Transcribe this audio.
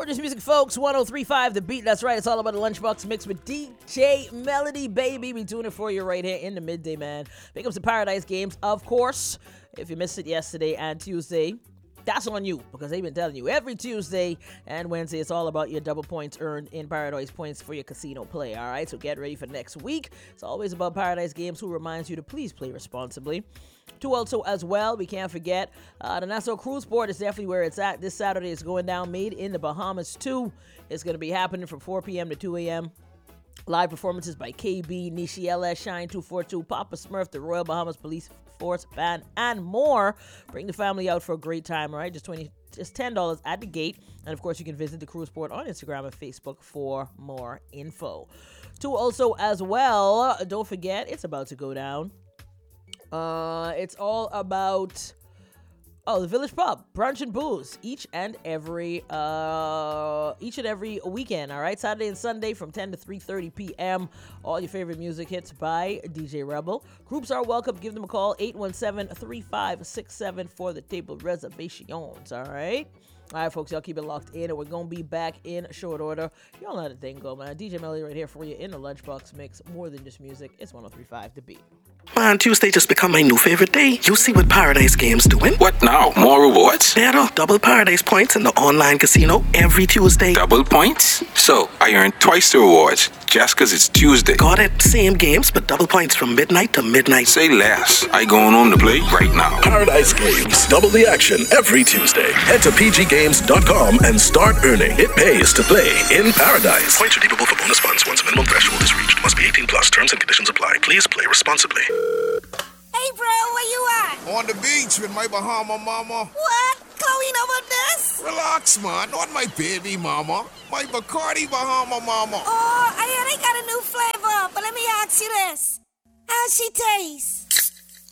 Gorgeous music, folks. 103.5 The Beat. That's right. It's all about the Lunchbox Mix with DJ Melody, baby. We doing it for you right here in the midday, man. Big ups to Paradise Games, of course. If you missed it yesterday and Tuesday, that's on you, because they've been telling you every Tuesday and Wednesday it's all about your double points earned in Paradise points for your casino play. All right, so get ready for next week. It's always about Paradise Games, who reminds you to please play responsibly. Also, as well, we can't forget the Nassau Cruise Port is definitely where it's at. This Saturday is going down, Made in the Bahamas 2. It's going to be happening from 4 p.m. to 2 a.m. Live performances by KB, Nishi LS, Shine 242, Papa Smurf, the Royal Bahamas Police Force Band, and more. Bring the family out for a great time, all right? Just $10 at the gate. And, of course, you can visit the Cruise Port on Instagram and Facebook for more info. Also, as well, don't forget, it's about to go down. It's all about the Village Pub, brunch and booze, each and every weekend. All right, Saturday and Sunday from 10 to 3:30 p.m. All your favorite music hits by DJ Rebel. Groups are welcome. Give them a call, 817-3567 for the table reservations. All right. All right, folks, y'all keep it locked in, and we're going to be back in short order. Y'all know how the thing go, man. DJ Melody right here for you in the Lunchbox Mix. More than just music. It's 103.5 The Beat. Man, Tuesday just become my new favorite day. You see what Paradise Games doing? What now? More rewards? Better. Double Paradise points in the online casino every Tuesday. Double points? So, I earn twice the rewards just because it's Tuesday. Got it. Same games, but double points from midnight to midnight. Say less. I going home to play right now. Paradise Games. Double the action every Tuesday. Head to pggames.com and start earning. It pays to play in Paradise. Points redeemable for bonus funds once a minimum threshold is reached. Must be 18 plus. Terms and conditions apply. Please play responsibly. Hey, bro, where you at? On the beach with my Bahama mama. What? Chloe know about this? Relax, man. Not my baby mama. My Bacardi Bahama mama. Oh, I hear they got a new flavor, but let me ask you this. How's she taste?